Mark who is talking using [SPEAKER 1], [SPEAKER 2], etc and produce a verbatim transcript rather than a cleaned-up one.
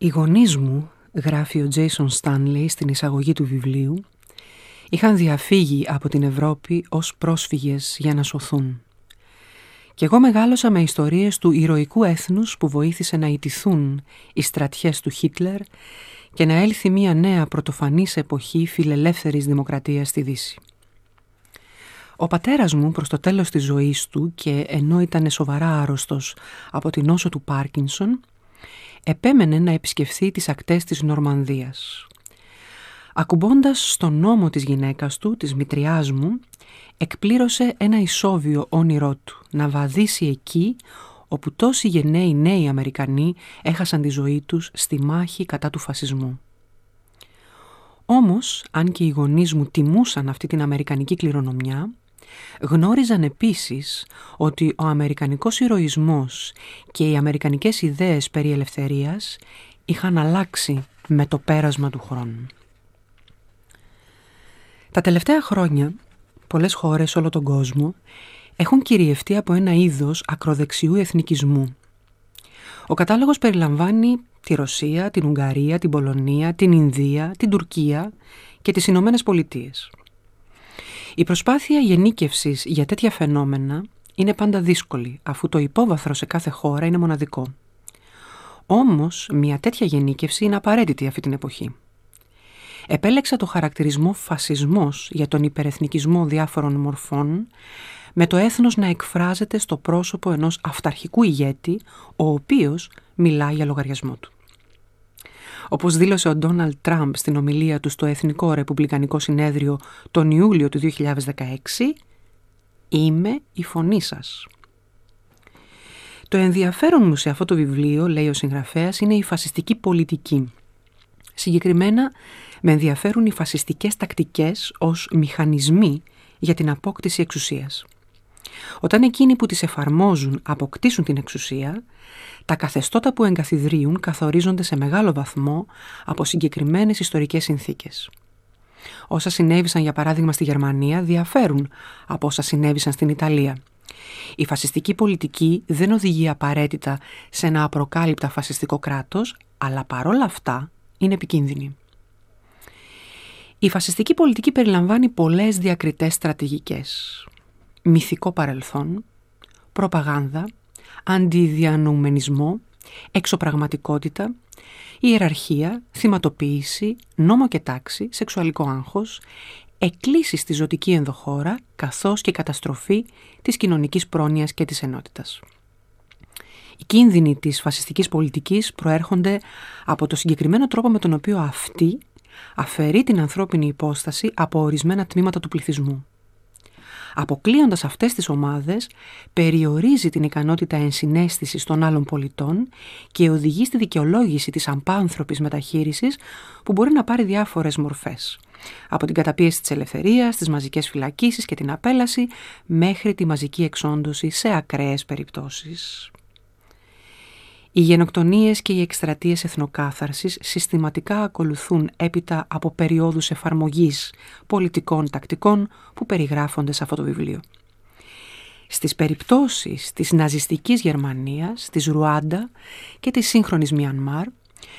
[SPEAKER 1] Οι γονείς μου, γράφει ο Τζέισον Στάνλεϊ στην εισαγωγή του βιβλίου, είχαν διαφύγει από την Ευρώπη ως πρόσφυγες για να σωθούν. Κι εγώ μεγάλωσα με ιστορίες του ηρωικού έθνους που βοήθησε να ιτηθούν οι στρατιές του Χίτλερ και να έλθει μια νέα πρωτοφανής εποχή φιλελεύθερης δημοκρατίας στη Δύση. Ο πατέρας μου προς το τέλος της ζωής του και ενώ ήταν σοβαρά άρρωστος από την νόσο του Πάρκινσον, επέμενε να επισκεφθεί τις ακτές της Νορμανδίας. Ακουμπώντας στον νόμο της γυναίκας του, της μητριάς μου, εκπλήρωσε ένα ισόβιο όνειρό του, να βαδίσει εκεί όπου τόσοι γενναίοι νέοι Αμερικανοί έχασαν τη ζωή τους στη μάχη κατά του φασισμού. Όμως, αν και οι γονείς μου τιμούσαν αυτή την αμερικανική κληρονομιά, γνώριζαν επίσης ότι ο αμερικανικός ηρωισμός και οι αμερικανικές ιδέες περί ελευθερίας είχαν αλλάξει με το πέρασμα του χρόνου. Τα τελευταία χρόνια, πολλές χώρες σε όλο τον κόσμο έχουν κυριευτεί από ένα είδος ακροδεξιού εθνικισμού. Ο κατάλογος περιλαμβάνει τη Ρωσία, την Ουγγαρία, την Πολωνία, την Ινδία, την Τουρκία και τις Ηνωμένες Πολιτείες. Η προσπάθεια γενίκευσης για τέτοια φαινόμενα είναι πάντα δύσκολη, αφού το υπόβαθρο σε κάθε χώρα είναι μοναδικό. Όμως, μια τέτοια γενίκευση είναι απαραίτητη αυτή την εποχή. Επέλεξα το χαρακτηρισμό φασισμός για τον υπερεθνικισμό διάφορων μορφών, με το έθνος να εκφράζεται στο πρόσωπο ενός αυταρχικού ηγέτη, ο οποίος μιλάει για λογαριασμό του. Όπως δήλωσε ο Ντόναλντ Τραμπ στην ομιλία του στο Εθνικό Ρεπουμπλικανικό Συνέδριο τον Ιούλιο του δύο χιλιάδες δεκαέξι, «Είμαι η φωνή σας». Το ενδιαφέρον μου σε αυτό το βιβλίο, λέει ο συγγραφέας, είναι η φασιστική πολιτική. Συγκεκριμένα, με ενδιαφέρουν οι φασιστικές τακτικές ως μηχανισμοί για την απόκτηση εξουσίας. Όταν εκείνοι που τις εφαρμόζουν αποκτήσουν την εξουσία, τα καθεστώτα που εγκαθιδρύουν καθορίζονται σε μεγάλο βαθμό από συγκεκριμένες ιστορικές συνθήκες. Όσα συνέβησαν για παράδειγμα στη Γερμανία διαφέρουν από όσα συνέβησαν στην Ιταλία. Η φασιστική πολιτική δεν οδηγεί απαραίτητα σε ένα απροκάλυπτα φασιστικό κράτος, αλλά παρόλα αυτά είναι επικίνδυνη. Η φασιστική πολιτική περιλαμβάνει πολλές διακριτές στρατηγικές. Μυθικό παρελθόν, προπαγάνδα, αντιδιανοουμενισμό, εξωπραγματικότητα, ιεραρχία, θυματοποίηση, νόμο και τάξη, σεξουαλικό άγχος, εκκλήσεις στη ζωτική ενδοχώρα, καθώς και καταστροφή της κοινωνικής πρόνοιας και της ενότητας. Οι κίνδυνοι της φασιστικής πολιτικής προέρχονται από το συγκεκριμένο τρόπο με τον οποίο αυτή αφαιρεί την ανθρώπινη υπόσταση από ορισμένα τμήματα του πληθυσμού. Αποκλείοντας αυτές τις ομάδες, περιορίζει την ικανότητα ενσυναίσθησης των άλλων πολιτών και οδηγεί στη δικαιολόγηση της απάνθρωπης μεταχείρισης που μπορεί να πάρει διάφορες μορφές. Από την καταπίεση της ελευθερίας, τις μαζικές φυλακίσεις και την απέλαση, μέχρι τη μαζική εξόντωση σε ακραίες περιπτώσεις. Οι γενοκτονίες και οι εκστρατείες εθνοκάθαρσης συστηματικά ακολουθούν έπειτα από περιόδους εφαρμογής πολιτικών τακτικών που περιγράφονται σε αυτό το βιβλίο. Στις περιπτώσεις της ναζιστικής Γερμανίας, της Ρουάντα και της σύγχρονης Μιανμάρ,